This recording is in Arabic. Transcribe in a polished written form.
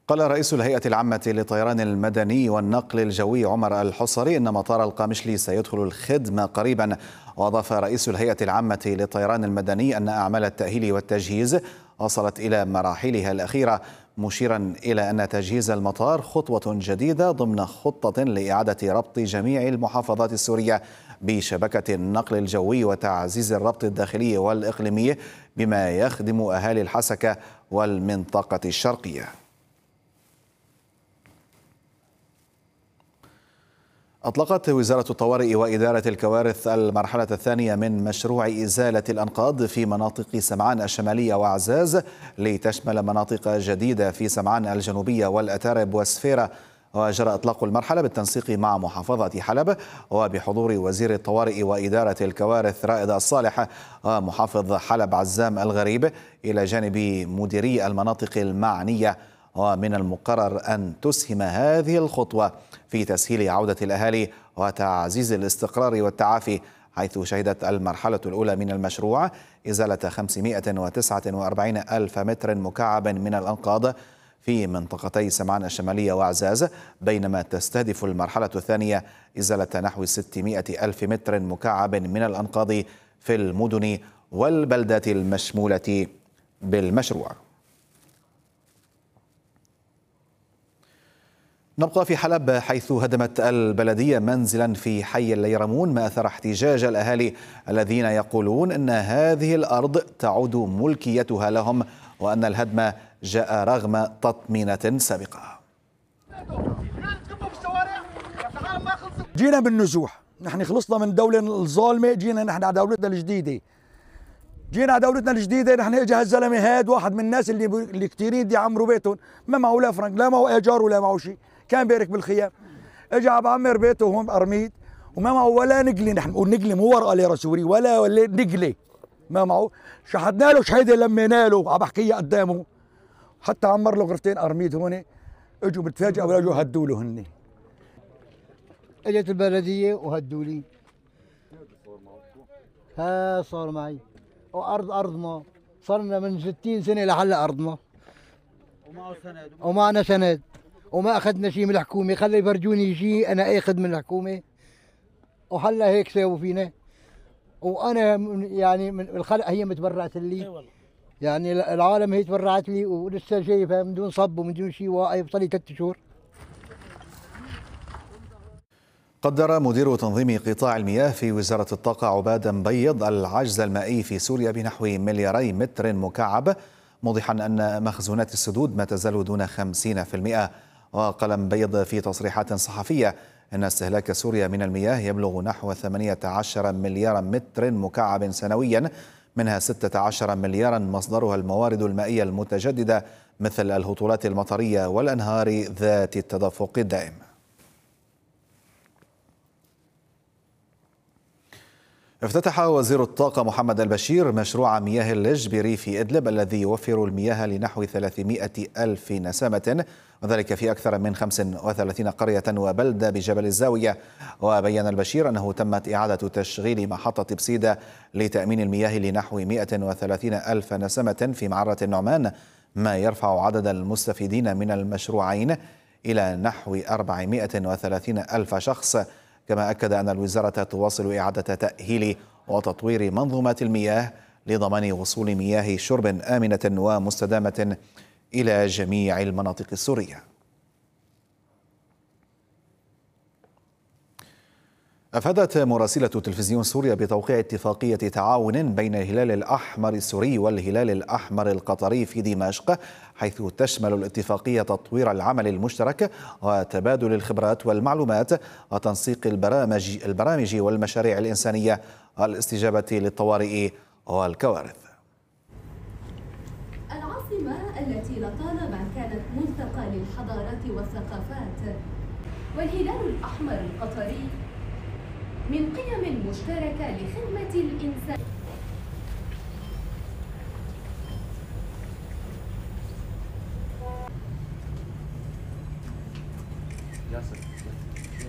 قال رئيس الهيئة العامة للطيران المدني والنقل الجوي عمر الحصري إن مطار القامشلي سيدخل الخدمة قريبا. وأضاف رئيس الهيئة العامة للطيران المدني أن أعمال التأهيل والتجهيز وصلت إلى مراحلها الأخيرة، مشيرا إلى أن تجهيز المطار خطوة جديدة ضمن خطة لإعادة ربط جميع المحافظات السورية بشبكة النقل الجوي وتعزيز الربط الداخلي والإقليمي بما يخدم أهالي الحسكة والمنطقة الشرقية. أطلقت وزارة الطوارئ وإدارة الكوارث المرحلة الثانية من مشروع إزالة الأنقاض في مناطق سمعان الشمالية وعزاز لتشمل مناطق جديدة في سمعان الجنوبية والأتارب وسفيرة. وجرى إطلاق المرحلة بالتنسيق مع محافظة حلب وبحضور وزير الطوارئ وإدارة الكوارث رائد الصالح ومحافظ حلب عزام الغريب إلى جانب مديري المناطق المعنية. ومن المقرر أن تسهم هذه الخطوة في تسهيل عودة الأهالي وتعزيز الاستقرار والتعافي، حيث شهدت المرحلة الأولى من المشروع إزالة 549 ألف متر مكعب من الأنقاض في منطقتي سمعان الشمالية وعزاز، بينما تستهدف المرحلة الثانية إزالة نحو 600 ألف متر مكعب من الأنقاض في المدن والبلدات المشمولة بالمشروع. نبقى في حلب، حيث هدمت البلدية منزلا في حي الليرمون، ما أثار احتجاج الأهالي الذين يقولون أن هذه الأرض تعود ملكيتها لهم وأن الهدم جاء رغم تطمينات سابقة. جينا بالنزوح، نحن خلصنا من الدولة الظالمة، جينا نحن على دولتنا الجديدة. نحن اجى هالزلمه هاد واحد من الناس اللي كثيرين دي عمروا بيتهم، ما معه لا فرنك، لا معه ايجار ولا معه شيء، كان بيرك بالخيام، اجى عم بعمر بيته هون بقرميد وما معه ولا نقله. نحن بنقول نقله مو ورقه ليره سوري ولا نقله ما معه. شحدنا له شهيده، لمينا له، عم بحكيها قدامه، حتى عمر له غرفتين قرميد هون. اجوا بتفاجئوا ولا اجوا هدوا له هن. اجت البلديه وهدوا لي. ها صار معي أرضنا صرنا من 60 سنة لحلا أرضنا ومعنا سند وما أخذنا شيء من الحكومة. خلي يفرجوني شيء أنا أخذ من الحكومة، وهلا هيك ساووا فينا. وأنا يعني من الخلق هي متبرعت لي، يعني العالم هي تبرعت لي، ولسه شايفها من دون صب ومن دون شيء، واقف صار لي 3 شهور. قدر مدير تنظيم قطاع المياه في وزارة الطاقة عباد مبيض العجز المائي في سوريا بنحو 2 مليار متر مكعب، موضحا أن مخزونات السدود ما تزال دون 50%. وقال مبيض في تصريحات صحفية أن استهلاك سوريا من المياه يبلغ نحو 18 مليار متر مكعب سنويا، منها 16 مليارا مصدرها الموارد المائية المتجددة مثل الهطولات المطرية والأنهار ذات التدفق الدائم. افتتح وزير الطاقة محمد البشير مشروع مياه اللج بريف إدلب الذي يوفر المياه لنحو 300 ألف نسمة، وذلك في أكثر من 35 قرية وبلدة بجبل الزاوية. وبين البشير أنه تمت إعادة تشغيل محطة بسيدة لتأمين المياه لنحو 130 ألف نسمة في معرة النعمان، ما يرفع عدد المستفيدين من المشروعين إلى نحو 430 ألف شخص. كما أكد أن الوزارة تواصل إعادة تأهيل وتطوير منظومات المياه لضمان وصول مياه شرب آمنة ومستدامة إلى جميع المناطق السورية. أفادت مراسلة تلفزيون سوريا بتوقيع اتفاقية تعاون بين الهلال الأحمر السوري والهلال الأحمر القطري في دمشق، حيث تشمل الاتفاقية تطوير العمل المشترك وتبادل الخبرات والمعلومات وتنسيق البرامج والمشاريع الإنسانية والاستجابة للطوارئ والكوارث. العاصمة التي لطالما كانت ملتقى للحضارات والثقافات، والهلال الأحمر القطري من قيم مشتركة لخدمة الإنسان.